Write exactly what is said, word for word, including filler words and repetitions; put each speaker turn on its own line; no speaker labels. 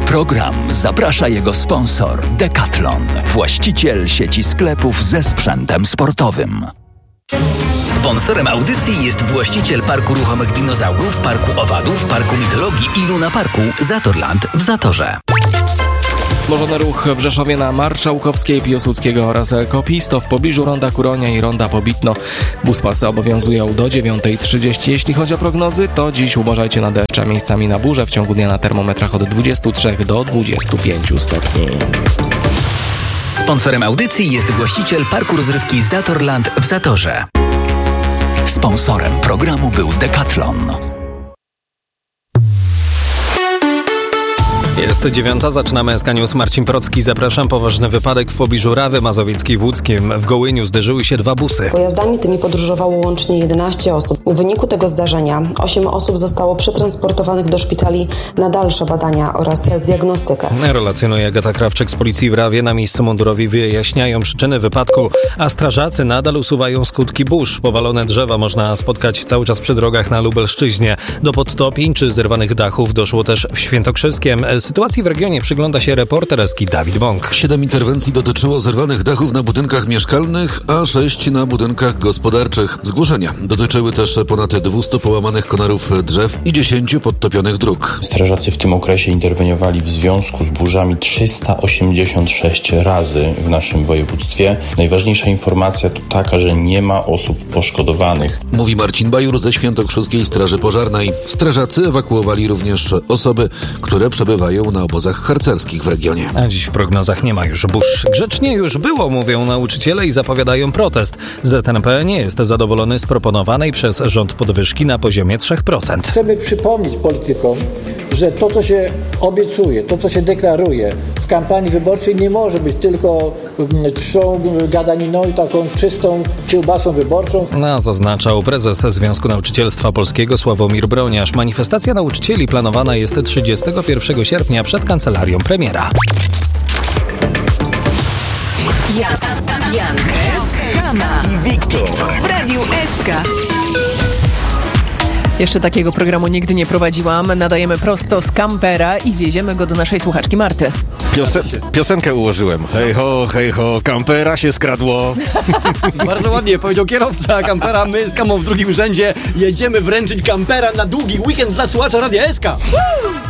program zaprasza jego sponsor Decathlon, właściciel sieci sklepów ze sprzętem sportowym.
Sponsorem audycji jest właściciel Parku Ruchomych Dinozaurów, Parku Owadów, Parku Mitologii i Luna Parku Zatorland w Zatorze.
Wzmożony ruch w Rzeszowie na Marszałkowskiej, Piłsudskiego oraz Kopisto w pobliżu Ronda Kuronia i Ronda Pobitno. Buspasy obowiązują do dziewiąta trzydzieści. Jeśli chodzi o prognozy, to dziś uważajcie na deszcz, a miejscami na burze. W ciągu dnia na termometrach od dwudziestu trzech do dwudziestu pięciu stopni.
Sponsorem audycji jest właściciel Parku Rozrywki Zatorland w Zatorze.
Sponsorem programu był Decathlon.
Jest dziewiąta, zaczynamy S K News. Marcin Procki, zapraszam. Poważny wypadek w pobliżu Rawy Mazowieckiej w Łódzkiem. W Gołyniu zderzyły się dwa busy.
Pojazdami tymi podróżowało łącznie jedenaście osób. W wyniku tego zdarzenia osiem osób zostało przetransportowanych do szpitali na dalsze badania oraz diagnostykę.
Relacjonuje Agata Krawczyk z Policji w Rawie. Na miejscu mundurowi wyjaśniają przyczyny wypadku, a strażacy nadal usuwają skutki burz. Powalone drzewa można spotkać cały czas przy drogach na Lubelszczyźnie. Do podtopień czy zerwanych dachów doszło też w Świętokrzyskiem. Sytuacji w regionie przygląda się reporter Eski Dawid Bąk.
Siedem interwencji dotyczyło zerwanych dachów na budynkach mieszkalnych, a sześć na budynkach gospodarczych. Zgłoszenia dotyczyły też ponad dwustu połamanych konarów drzew i dziesięciu podtopionych dróg.
Strażacy w tym okresie interweniowali w związku z burzami trzysta osiemdziesiąt sześć razy w naszym województwie. Najważniejsza informacja to taka, że nie ma osób poszkodowanych.
Mówi Marcin Bajur ze Świętokrzyskiej Straży Pożarnej. Strażacy ewakuowali również osoby, które przebywają na obozach harcerskich w regionie.
A dziś w prognozach nie ma już burz. Grzecznie już było, mówią nauczyciele i zapowiadają protest. Z N P nie jest zadowolony z proponowanej przez rząd podwyżki na poziomie trzy procent.
Chcemy przypomnieć politykom, że to, co się obiecuje, to, co się deklaruje w kampanii wyborczej, nie może być tylko trzą gadaniną i taką czystą kiełbasą wyborczą.
No, zaznaczał prezes Związku Nauczycielstwa Polskiego Sławomir Broniarz. Manifestacja nauczycieli planowana jest trzydziestego pierwszego sierpnia przed kancelarią premiera.
Jan, Jan, Kama i Wiktor w Radiu S K. Jeszcze takiego programu nigdy nie prowadziłam. Nadajemy prosto z kampera i wieziemy go do naszej słuchaczki Marty.
Piosen- piosenkę ułożyłem. Hej ho, hej ho, kampera się skradło.
Bardzo ładnie powiedział kierowca kampera. My z Kamą w drugim rzędzie jedziemy wręczyć kampera na długi weekend dla słuchacza Radia S K.